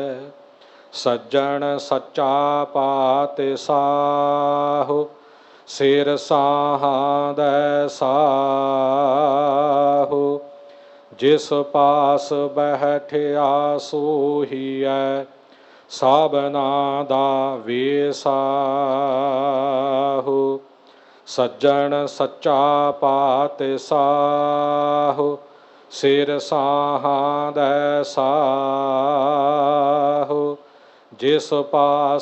ਸੱਜਣ ਸੱਚਾ ਪਾਤਿ ਸਾਹੁ, ਸਿਰ ਸਾਹਾਂ ਦੈ ਸਾਹੁ। ਜਿਸ ਪਾਸ ਬੈਠਿਆ ਸੋਹੀਐ, ਸਾਬਨਾ ਦਾ ਵੇਸਾਹੁ। ਸੱਜਣ ਸੱਚਾ ਪਾਤਿ ਸਾਹੁ, ਸਿਰ ਸਾਹਾਂ ਦੈ ਸਾਹੁ। ਜਿਸ ਪਾਸ